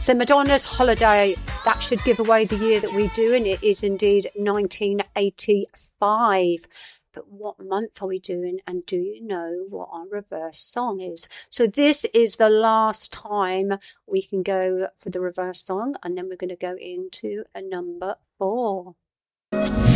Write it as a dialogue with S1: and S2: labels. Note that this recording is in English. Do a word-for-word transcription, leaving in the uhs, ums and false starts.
S1: So Madonna's Holiday, that should give away the year that we do, and it is indeed nineteen eighty-five. But what month are we doing? And do you know what our reverse song is? So this is the last time we can go for the reverse song, and then we're going to go into a number four.